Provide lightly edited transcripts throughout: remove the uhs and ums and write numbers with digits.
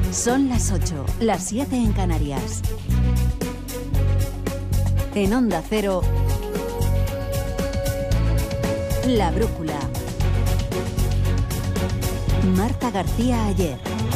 Son las 8, las 7 en Canarias. En Onda Cero, La Brújula. Marta García Ayer.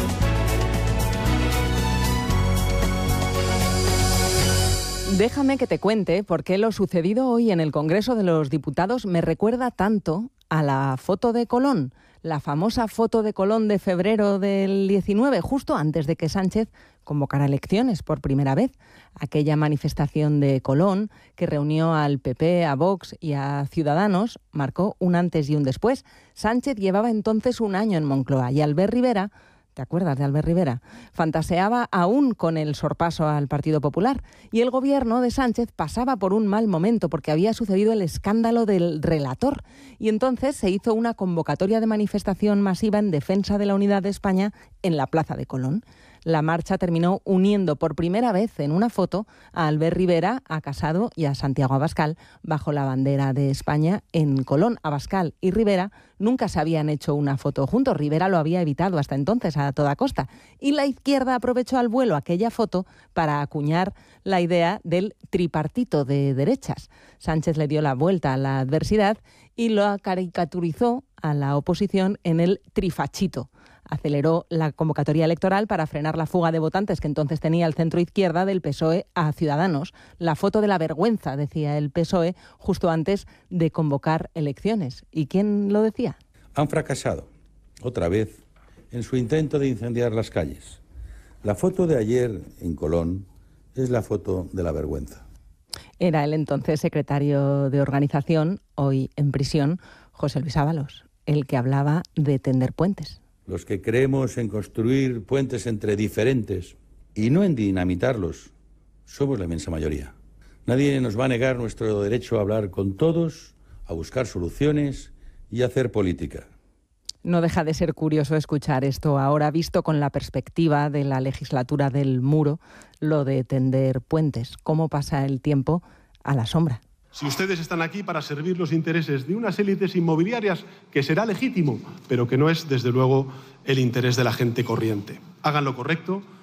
Déjame que te cuente por qué lo sucedido hoy en el Congreso de los Diputados me recuerda tanto a la foto de Colón, la famosa foto de Colón de febrero del 19, justo antes de que Sánchez convocara elecciones por primera vez. Aquella manifestación de Colón que reunió al PP, a Vox y a Ciudadanos marcó un antes y un después. Sánchez llevaba entonces un año en Moncloa y Albert Rivera, ¿te acuerdas de Albert Rivera?, fantaseaba aún con el sorpaso al Partido Popular. Y el gobierno de Sánchez pasaba por un mal momento porque había sucedido el escándalo del relator. Y entonces se hizo una convocatoria de manifestación masiva en defensa de la unidad de España en la Plaza de Colón. La marcha terminó uniendo por primera vez en una foto a Albert Rivera, a Casado y a Santiago Abascal bajo la bandera de España en Colón. Abascal y Rivera nunca se habían hecho una foto juntos. Rivera lo había evitado hasta entonces a toda costa. Y la izquierda aprovechó al vuelo aquella foto para acuñar la idea del tripartito de derechas. Sánchez le dio la vuelta a la adversidad y lo caricaturizó a la oposición en el trifachito. Aceleró la convocatoria electoral para frenar la fuga de votantes que entonces tenía el centro-izquierda del PSOE a Ciudadanos. La foto de la vergüenza, decía el PSOE, justo antes de convocar elecciones. ¿Y quién lo decía? Han fracasado, otra vez, en su intento de incendiar las calles. La foto de ayer en Colón es la foto de la vergüenza. Era el entonces secretario de Organización, hoy en prisión, José Luis Ábalos, el que hablaba de tender puentes. Los que creemos en construir puentes entre diferentes y no en dinamitarlos, somos la inmensa mayoría. Nadie nos va a negar nuestro derecho a hablar con todos, a buscar soluciones y a hacer política. No deja de ser curioso escuchar esto ahora, visto con la perspectiva de la legislatura del muro, lo de tender puentes. ¿Cómo pasa el tiempo a la sombra? Si ustedes están aquí para servir los intereses de unas élites inmobiliarias, que será legítimo, pero que no es, desde luego, el interés de la gente corriente. Hagan lo correcto,